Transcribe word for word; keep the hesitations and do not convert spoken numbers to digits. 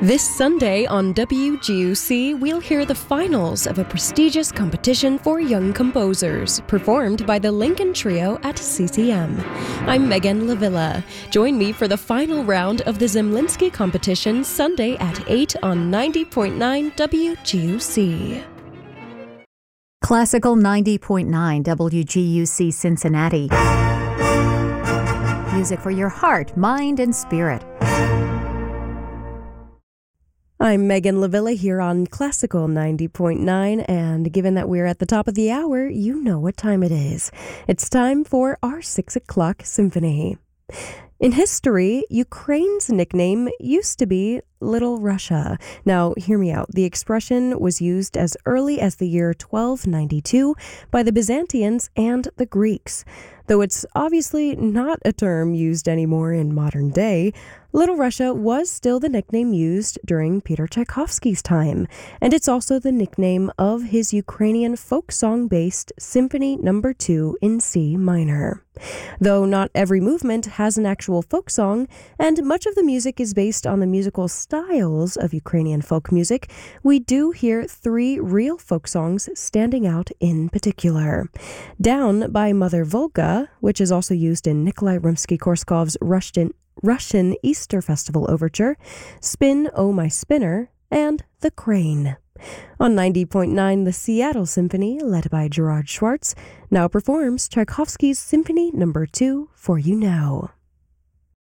This Sunday on W G U C, we'll hear the finals of a prestigious competition for young composers, performed by the Lincoln Trio at C C M. I'm Megan Lavilla. Join me for the final round of the Zemlinsky competition Sunday at eight on ninety point nine W G U C. Classical ninety point nine W G U C Cincinnati. Music for your heart, mind, and spirit. I'm Megan Lavilla here on Classical ninety point nine, and given that we're at the top of the hour, you know what time it is. It's time for our six o'clock symphony. In history, Ukraine's nickname used to be Little Russia. Now, hear me out. The expression was used as early as the year twelve ninety-two by the Byzantines and the Greeks. Though it's obviously not a term used anymore in modern day, Little Russia was still the nickname used during Peter Tchaikovsky's time, and it's also the nickname of his Ukrainian folk song-based Symphony Number two in C minor. Though not every movement has an actual folk song, and much of the music is based on the musical styles of Ukrainian folk music, we do hear three real folk songs standing out in particular. Down by Mother Volga, which is also used in Nikolai Rimsky-Korsakov's Russian Russian Easter Festival Overture, Spin, Oh My Spinner, and The Crane. On ninety point nine, the Seattle Symphony, led by Gerard Schwartz, now performs Tchaikovsky's Symphony Number two for you now.